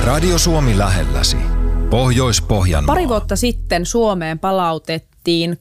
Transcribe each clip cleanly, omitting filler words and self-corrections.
Radio Suomi lähelläsi. Pohjois-Pohjanmaa. Pari vuotta sitten Suomeen palautettiin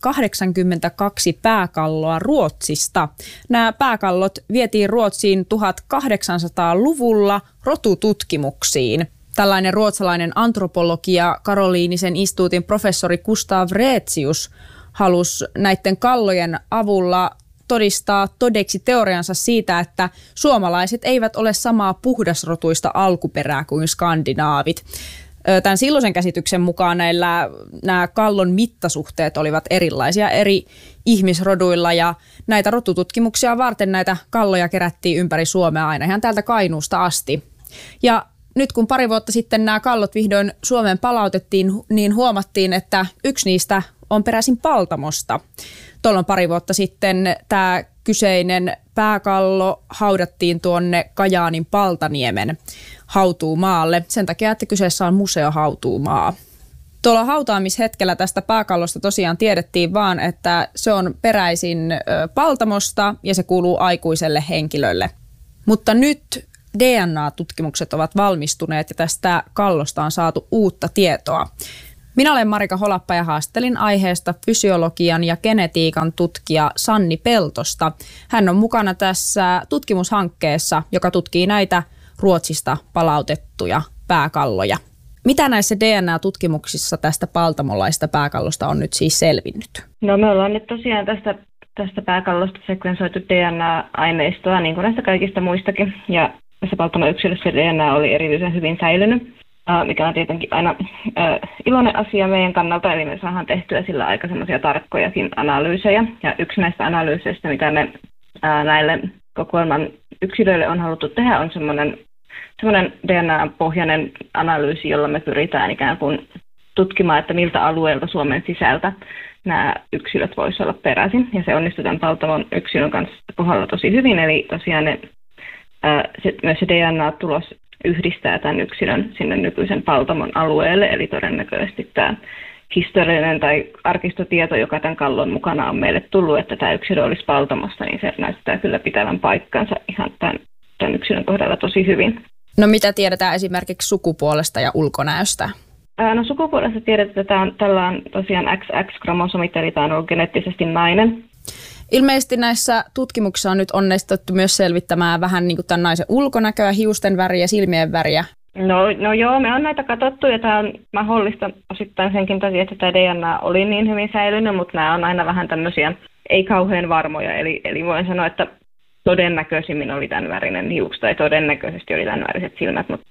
82 pääkalloa Ruotsista. Nämä pääkallot vietiin Ruotsiin 1800-luvulla rotututkimuksiin. Tällainen ruotsalainen antropologi ja Karoliinisen instituutin professori Gustav Reetsius halusi näiden kallojen avulla todistaa todeksi teoriansa siitä, että suomalaiset eivät ole samaa puhdasrotuista alkuperää kuin skandinaavit. Tämän silloisen käsityksen mukaan nämä kallon mittasuhteet olivat erilaisia eri ihmisroduilla ja näitä rotututkimuksia varten näitä kalloja kerättiin ympäri Suomea aina ihan täältä Kainuusta asti. Ja nyt kun pari vuotta sitten nämä kallot vihdoin Suomeen palautettiin, niin huomattiin, että yksi niistä on peräisin Paltamosta. Tuolloin pari vuotta sitten tämä kyseinen pääkallo haudattiin tuonne Kajaanin Paltaniemen hautuumaalle sen takia, että kyseessä on museohautuumaa. Tuolla hautaamishetkellä tästä pääkallosta tosiaan tiedettiin vaan, että se on peräisin Paltamosta ja se kuuluu aikuiselle henkilölle. Mutta nyt DNA-tutkimukset ovat valmistuneet ja tästä kallosta on saatu uutta tietoa. Minä olen Marika Holappa ja haastelin aiheesta fysiologian ja genetiikan tutkija Sanni Peltosta. Hän on mukana tässä tutkimushankkeessa, joka tutkii näitä Ruotsista palautettuja pääkalloja. Mitä näissä DNA-tutkimuksissa tästä paltamolaista pääkallosta on nyt siis selvinnyt? No me ollaan nyt tosiaan tästä pääkallosta sekvensoitu DNA-aineistoa, niin kuin näistä kaikista muistakin. Ja tässä paltamoyksilössä DNA oli erityisen hyvin säilynyt, mikä on tietenkin aina iloinen asia meidän kannalta. Eli me saadaan tehtyä sillä aika semmoisia tarkkojakin analyysejä. Ja yksi näistä analyyseistä, mitä me näille kokoelman yksilöille on haluttu tehdä, on semmoinen DNA-pohjainen analyysi, jolla me pyritään ikään kuin tutkimaan, että miltä alueelta Suomen sisältä nämä yksilöt voisivat olla peräisin. Ja se onnistui tämän Paltamon yksilön kanssa kohdalla tosi hyvin. Eli tosiaan myös se DNA-tulos yhdistää tämän yksilön sinne nykyisen Paltamon alueelle. Eli todennäköisesti tämä historiallinen tai arkistotieto, joka tämän kallon mukana on meille tullut, että tämä yksilö olisi Paltamosta, niin se näyttää kyllä pitävän paikkansa ihan tämän yksilön kohdalla tosi hyvin. No mitä tiedetään esimerkiksi sukupuolesta ja ulkonäöstä? No sukupuolesta tiedetään, että tällä on tosiaan XX-kromosomit, eli tämä on ollut geneettisesti nainen. Ilmeisesti näissä tutkimuksissa on nyt onnistuttu myös selvittämään vähän niin kuin tämän naisen ulkonäköä, hiusten väriä, silmien väriä. No joo, me on näitä katsottu ja tämä on mahdollista osittain senkin takia, että tämä DNA oli niin hyvin säilynyt, mutta nämä on aina vähän tämmöisiä ei kauhean varmoja. Eli voin sanoa, että todennäköisimmin oli tämän värinen hiukset tai todennäköisesti oli tämän väriset silmät, mutta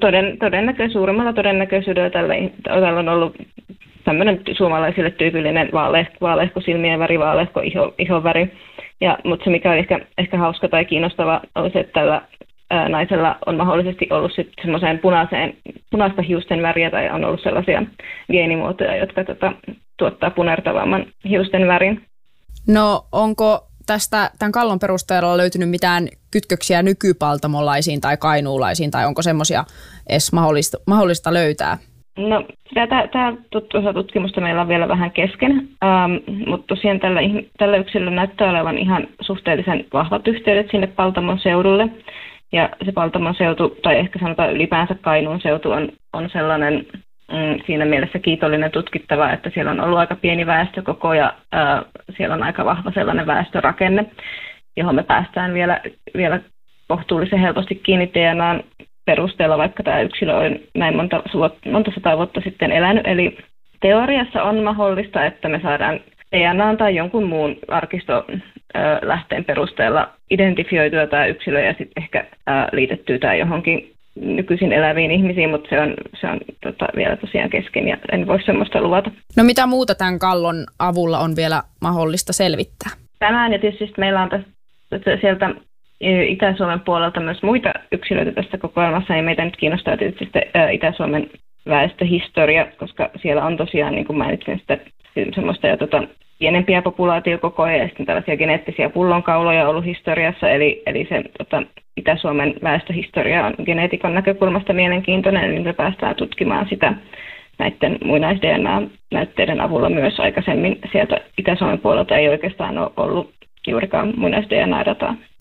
suurimmalla todennäköisyydellä tällä on ollut tämmöinen suomalaisille tyypillinen vaaleahko silmien väri, vaaleahko ihon väri. Mutta se, mikä on ehkä hauska tai kiinnostava, on se, että tällä naisella on mahdollisesti ollut sitten semmoiseen punaista hiusten väriä tai on ollut sellaisia geenimuotoja, jotka tuottaa punertavamman hiusten värin. No onko tämän kallon perusteella löytynyt mitään kytköksiä nykypaltamolaisiin tai kainuulaisiin, tai onko semmoisia edes mahdollista löytää? No, tämä osa tutkimusta meillä on vielä vähän kesken, mutta tosiaan tällä yksilöllä näyttää olevan ihan suhteellisen vahvat yhteydet sinne Paltamon seudulle. Ja se Paltamon seutu, tai ehkä sanotaan ylipäänsä Kainuun seutu, on sellainen siinä mielessä kiitollinen tutkittava, että siellä on ollut aika pieni väestökoko ja siellä on aika vahva sellainen väestörakenne, johon me päästään vielä kohtuullisen helposti kiinni DNAn perusteella, vaikka tämä yksilö on näin monta sataa vuotta sitten elänyt. Eli teoriassa on mahdollista, että me saadaan DNAn tai jonkun muun arkistolähteen perusteella identifioitua tämä yksilö ja sitten ehkä liitettyä tämä johonkin nykyisin eläviin ihmisiin, mutta se on vielä tosiaan kesken ja en voi semmoista luvata. No mitä muuta tämän kallon avulla on vielä mahdollista selvittää? Tänään ja tietysti meillä on sieltä Itä-Suomen puolelta myös muita yksilöitä tässä kokoelmassa ja meitä nyt kiinnostaa tietysti Itä-Suomen väestöhistoria, koska siellä on tosiaan, niin kuin mainitsin, sitä semmoista ja pienempiä populaatiokokoja ja sitten tällaisia geneettisiä pullonkauloja ollut historiassa, eli se Itä-Suomen väestöhistoria on genetiikan näkökulmasta mielenkiintoinen, eli me päästään tutkimaan sitä näiden muinais-DNA-näytteiden avulla myös aikaisemmin. Sieltä Itä-Suomen puolelta ei oikeastaan ole ollut juurikaan muinais-DNA-dataa.